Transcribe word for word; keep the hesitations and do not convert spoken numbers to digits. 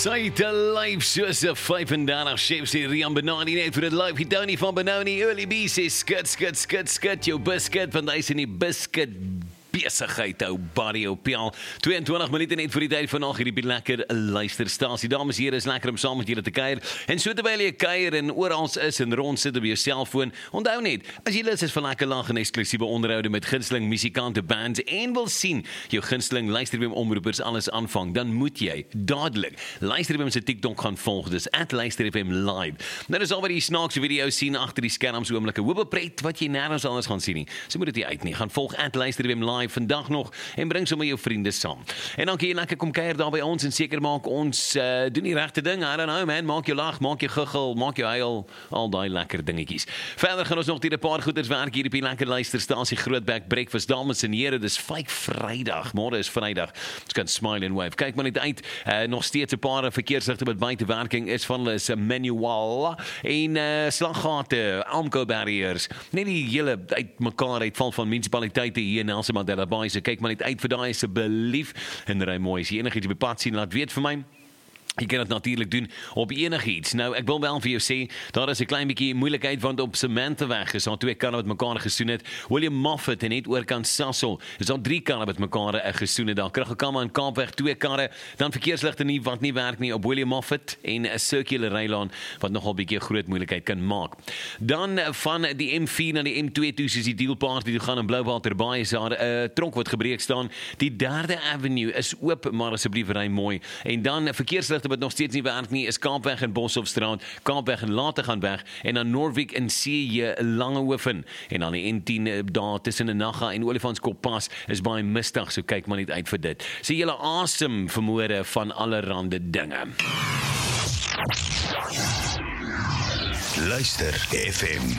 Sy te lyf soos 'n vyfendertig chef sê Rian Benoni net vir dit lyf. Hy Tony van Benoni, Early B sê skit, skit, skit, skit jou biscuit, want hy is in die biscuit besigheid, ou buddy, ou pial. tweeëntwintig minute net vir die tyd vanaand hierdie lekker luisterstasie. Dames en here, is lekker om saam met julle te kuier. En so terwyl jy kuier en oral is en rond sit op jou selfoon, onthou net, as jy lus is vir lekker lag en eksklusiewe onderhoude met gunsteling musikante, bands en wil sien jou gunsteling luisterbeam omroepers alles aanvang, dan moet jy dadelik luisterbeam se TikTok gaan volg. Dis at luisterbeam live. Nou is al wat die snaakse video's sien agter die skerms oomblikke. Hoop pret wat jy nêrens anders gaan sien nie. So moet dit nie uit nie. Gaan volg at luisterbeam live vandag nog en bring sommer jou vriende saam. En dan kan jy lekker kom kuier daar by ons en seker maak ons uh, doen die regte ding. I don't know man, maak jou lag, maak jou guggel, maak jou huil, al daai lekker dingetjies. Verder gaan ons nog hier 'n paar goeders werk hier op die lekker luisterstasie Grootbek Breakfast. Dames en here, dis vyf Vrydag. Môre is Vrydag. Ons kan smile and wave. Kyk maar net uit. Uh, nog steeds 'n paar verkeersligte met buitewerking is van hulle is 'n manual en uh, slaggate, AMCO barriers. Net die hele uit mekaar uitval van munisipaliteite hier in Nelson Mandela Bay. So kyk maar net uit vir daai asseblief en ry mooi. As jy enigiets op die pad sien, laat weet vir my. Jy kan dit natuurlik doen op enigiets. Nou, ek wil wel vir jou sê, daar is 'n klein bietjie moeilikheid, want op Sementeweg is daar twee karre wat mekaar gesoen het. William Moffat en net oorkant Sassel, is daar drie karre wat mekaar gesoen het. Daar Kraggelkamma en Kaapweg twee karre, dan verkeersligte nie wat nie werk nie op William Moffat en 'n circular rylaan wat nogal bietjie groot moeilikheid kan maak. Dan van die M vier na die M twee toe, soos die Dealparty toe gaan in Blouwater Baai, is daar 'n uh, tronk wat gebreek staan. Die derde Avenue is oop, maar asseblief ry mooi. En dan verkeersligte wat nog steeds nie werk nie, is Kaapweg en Boshofstraat, Kaapweg en Lateganweg, en dan Norwich en C J Langehoven. En dan die N tien daar tussen Naga en Olifantskoppas is baie mistig, so kyk maar net uit vir dit. So julle asem vermoere van allerhande dinge. Luister F M